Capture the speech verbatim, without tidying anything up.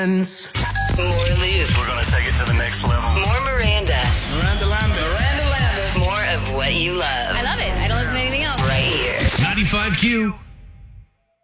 friends. More Luke. We're going to take it to the next level. More Miranda. Miranda Lambert. Miranda Lambert. More of what you love. I love it. I don't listen to anything else. Right here. ninety-five Q.